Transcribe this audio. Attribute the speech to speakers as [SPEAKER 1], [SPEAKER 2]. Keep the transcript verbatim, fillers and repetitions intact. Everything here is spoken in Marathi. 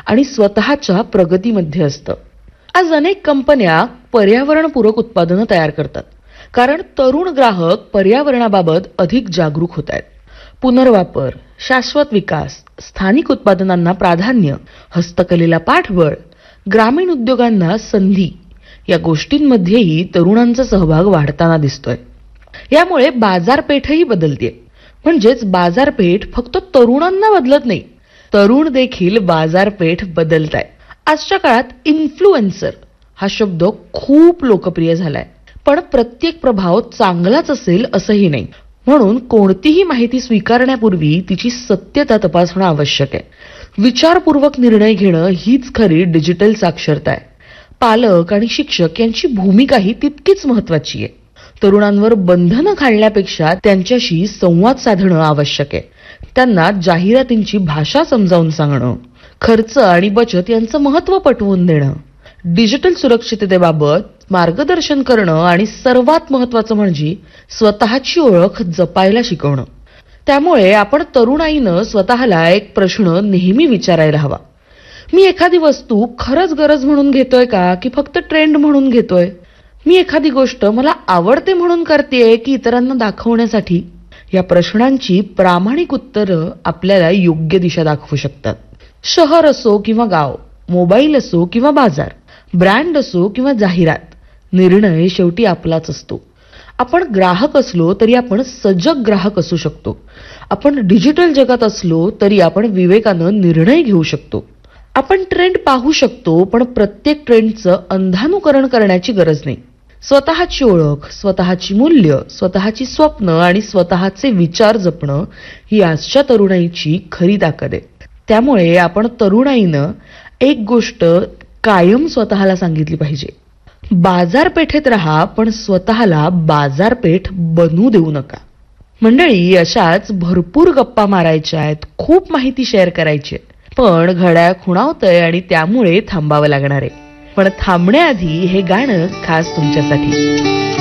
[SPEAKER 1] आणि स्वतःच्या प्रगतीमध्ये असतं. आज अनेक कंपन्या पर्यावरणपूरक उत्पादनं तयार करतात, कारण तरुण ग्राहक पर्यावरणाबाबत अधिक जागरूक होत आहेत. पुनर्वापर, शाश्वत विकास, स्थानिक उत्पादनांना प्राधान्य, हस्तकलेला पाठबळ, ग्रामीण उद्योगांना संधी या गोष्टींमध्येही तरुणांचा सहभाग वाढताना दिसतोय. यामुळे बाजारपेठही बदलतेय. म्हणजेच बाजारपेठ फक्त तरुणांना बदलत नाही, तरुण देखील बाजारपेठ बदलताय. आजच्या काळात इन्फ्लुएन्सर हा शब्द खूप लोकप्रिय झालाय, पण प्रत्येक प्रभाव चांगलाच असेल असंही नाही. म्हणून कोणतीही माहिती स्वीकारण्यापूर्वी तिची सत्यता तपासणं आवश्यक आहे. विचारपूर्वक निर्णय घेणं हीच खरी डिजिटल साक्षरता आहे. पालक आणि शिक्षक यांची भूमिकाही तितकीच महत्वाची आहे. तरुणांवर बंधनं घालण्यापेक्षा त्यांच्याशी संवाद साधणं आवश्यक आहे. त्यांना जाहिरातींची भाषा समजावून सांगणं, खर्च आणि बचत यांचं महत्त्व पटवून देणं, डिजिटल सुरक्षिततेबाबत मार्गदर्शन करणं आणि सर्वात महत्त्वाचं म्हणजे स्वतःची ओळख जपायला शिकवणं. त्यामुळे आपण तरुणाईनं स्वतःला एक प्रश्न नेहमी विचारायला हवा. मी एखादी वस्तू खरंच गरज म्हणून घेतोय का की फक्त ट्रेंड म्हणून घेतोय? मी एखादी गोष्ट मला आवडते म्हणून करतेय की इतरांना दाखवण्यासाठी? या प्रश्नांची प्रामाणिक उत्तरं आपल्याला योग्य दिशा दाखवू शकतात. शहर असो किंवा गाव, मोबाईल असो किंवा बाजार, ब्रँड असो किंवा जाहिरात, निर्णय शेवटी आपलाच असतो. आपण ग्राहक असलो तरी आपण सजग ग्राहक असू शकतो. आपण डिजिटल जगात असलो तरी आपण विवेकानं निर्णय घेऊ शकतो. आपण ट्रेंड पाहू शकतो, पण प्रत्येक ट्रेंडचं अंधानुकरण करण्याची गरज नाही. स्वतःची ओळख, स्वतःची मूल्य, स्वतःची स्वप्न आणि स्वतःचे विचार जपणं ही आजच्या तरुणाईची खरी ताकद आहे. त्यामुळे आपण तरुणाईनं एक गोष्ट कायम स्वतःला सांगितली पाहिजे: बाजारपेठेत राहा, पण स्वतःला बाजारपेठ बनू देऊ नका. मंडळी, अशाच भरपूर गप्पा मारायच्या आहेत, खूप माहिती शेअर करायची आहे, पण घड्याळ खुणावतंय आणि त्यामुळे थांबावं लागणार आहे. पण थांबण्याआधी हे गाणं खास तुमच्यासाठी.